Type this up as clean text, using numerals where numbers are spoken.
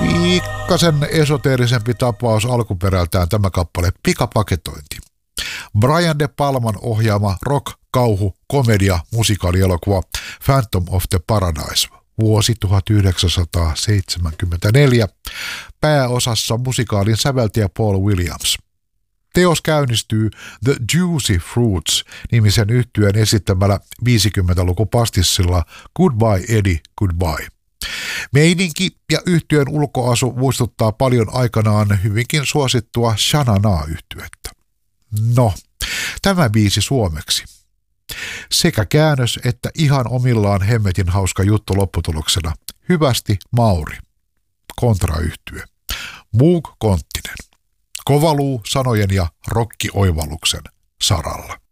Pikkasen esoteerisempi tapaus alkuperältään tämä kappale Pikapaketointi. Brian De Palman ohjaama rock, kauhu, komedia, musikaalielokuva Phantom of the Paradise, vuosi 1974, pääosassa musikaalin säveltäjä Paul Williams. Teos käynnistyy The Juicy Fruits-nimisen yhtyeen esittämällä 50-lukupastissilla Goodbye Eddie, Goodbye. Meininki ja yhtyeen ulkoasu muistuttaa paljon aikanaan hyvinkin suosittua Sha-na-na-yhtyettä. No, tämä biisi suomeksi. Sekä käännös että ihan omillaan hemmetin hauska juttu lopputuloksena. Hyvästi Mauri. Kontrayhtye. Moog Konttinen. Kovaluu sanojen ja rokkioivalluksen saralla.